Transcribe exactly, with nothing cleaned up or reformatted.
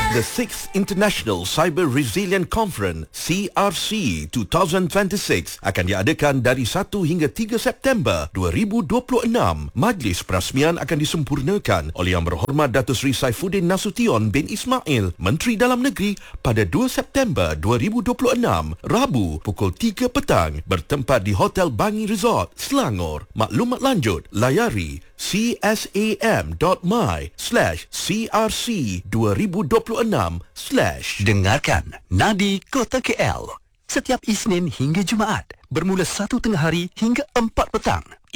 The sixth International Cyber Resilient Conference C R C dua ribu dua puluh enam akan diadakan dari satu hingga tiga September dua ribu dua puluh enam. Majlis perasmian akan disempurnakan oleh Yang Berhormat Datuk Seri Saifuddin Nasution bin Ismail, Menteri Dalam Negeri, pada dua September dua ribu dua puluh enam, Rabu pukul tiga petang, bertempat di Hotel Bangi Resort, Selangor. Maklumat lanjut layari csam.my slash crc 2026 slash. Dengarkan Nadi Kota K L setiap Isnin hingga Jumaat bermula satu tengah hari hingga empat petang.